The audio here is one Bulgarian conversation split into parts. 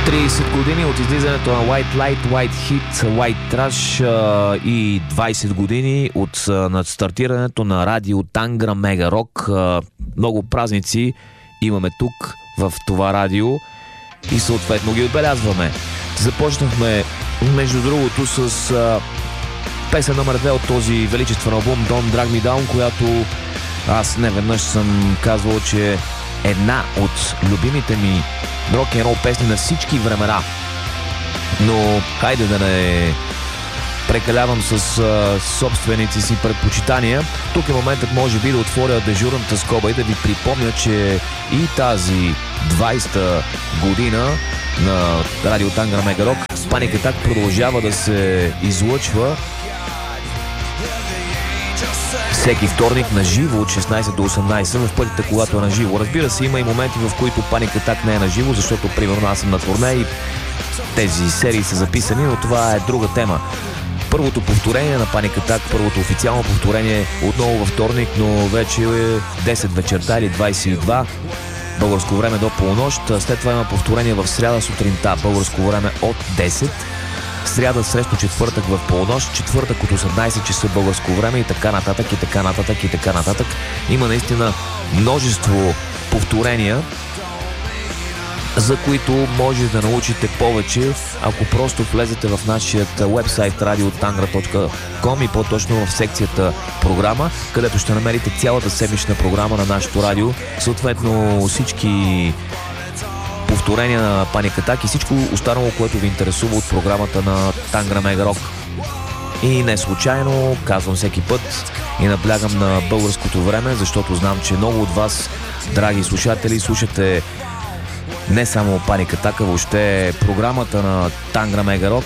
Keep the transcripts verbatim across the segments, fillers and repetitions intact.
трийсет години от излизането на White Light, White Heat, White Trash а, и двайсет години от а, надстартирането на радио Тангра Мега Рок. А, много празници имаме тук в това радио и съответно ги отбелязваме. Започнахме, между другото, с а, песен номер две от този величествен албум Don't Drag Me Down, която аз неведнъж съм казвал, че една от любимите ми рок-н-рол песни на всички времена. Но хайде да не прекалявам с а, собствените си предпочитания. Тук е моментът, може би, да отворя дежурната скоба и да ви припомня, че и тази двайсета година на радио Тангра Мега Рок Panic Attack продължава да се излъчва всеки вторник на живо от шестнайсет до осемнайсет в пътите, когато е на живо. Разбира се, има и моменти, в които Panic Attack не е на живо, защото примерно аз съм на турне и тези серии са записани, но това е друга тема. Първото повторение на Panic Attack, първото официално повторение отново във вторник, но вече е десет вечерта или двайсет и две българско време до полунощ. След това има повторение в сряда сутринта българско време от десет. Сряда срещу четвъртък в полунощ, четвъртък от осемнайсет часа българско време и така нататък, и така нататък, и така нататък. Има наистина множество повторения, за които може да научите повече, ако просто влезете в нашия уебсайт радио тангра точка ком и по-точно в секцията програма, където ще намерите цялата седмична програма на нашето радио, съответно всички повторения на Panic Attack и всичко останало, което ви интересува от програмата на Тангра Мега Рок. И не случайно казвам всеки път и наблягам на българското време, защото знам, че много от вас, драги слушатели, слушате не само Panic Attack, а въобще програмата на Тангра Мега Рок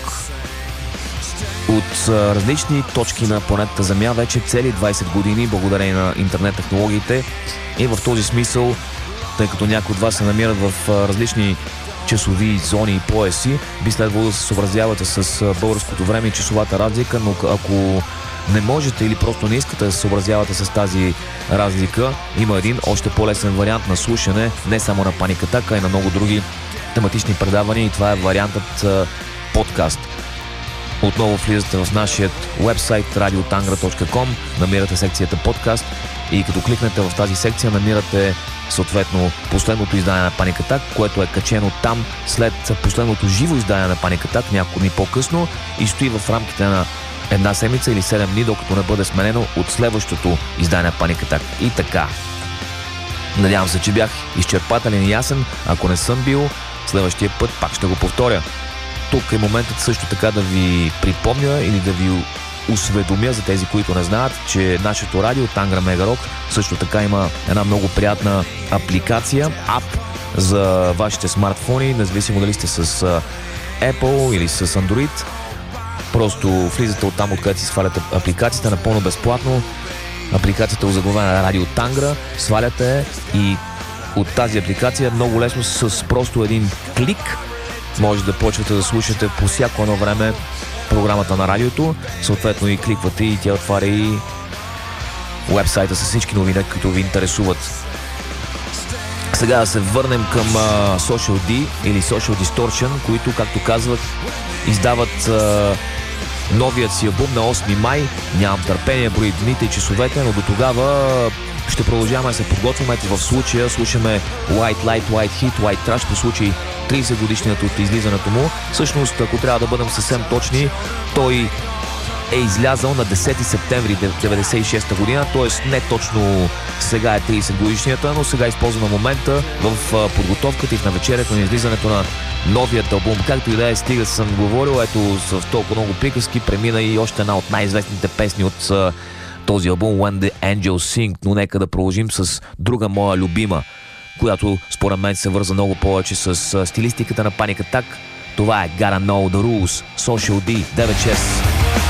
от различни точки на планетата Земя вече цели двайсет години, благодарение на интернет технологиите. И в този смисъл, тъй като някои от вас се намират в различни часови зони и пояси, би следвало да се съобразявате с българското време и часовата разлика, но ако не можете или просто не искате да се съобразявате с тази разлика, има един още по-лесен вариант на слушане, не само на Panic Attack, а и на много други тематични предавания, и това е вариантът подкаст. Отново влизате в нашия уебсайт радио тангра точка ком, намирате секцията подкаст и като кликнете в тази секция, намирате съответно последното издание на Panic Attack, което е качено там след последното живо издание на Panic Attack няколко дни по-късно и стои в рамките на една седмица или седем дни, докато не бъде сменено от следващото издание на Panic Attack. И така. Надявам се, че бях изчерпателен и ясен. Ако не съм бил, следващия път пак ще го повторя. Тук е моментът също така да ви припомня или да ви осведомя за тези, които не знаят, че нашето радио Тангра Мега Рок също така има една много приятна апликация, ап за вашите смартфони, независимо дали сте с Apple или с Android. Просто влизате оттам, откъдето си сваляте апликацията, напълно безплатно. Апликацията е озаглавена на Радио Тангра, сваляте и от тази апликация много лесно с просто един клик може да почвате да слушате по всяко едно време програмата на радиото, съответно и кликвате и тя отваря и уебсайта с всички новини, които ви интересуват. Сега да се върнем към uh, Social D или Social Distortion, които, както казват, издават uh, новият си албум на осми май. Нямам търпение, брои дните и часовете, но до тогава ще продължаваме да се подготвяме. В случая слушаме White Light, White Heat, White Trash по случай трийсет годишнината от излизането му. Всъщност, ако трябва да бъдем съвсем точни, той е излязъл на десети септември деветдесет и шеста година, т.е. не точно сега е трийсет годишнията, но сега използваме момента в подготовката и в навечерието на излизането на новият албум. Както и да е, стига съм говорил, ето с толкова много приказки премина и още една от най-известните песни от този албум When the Angels Sing, но нека да продължим с друга моя любима, която според мен се върза много повече с стилистиката на Panic Attack. Това е Gotta Know The Rules, Social D, девет шест.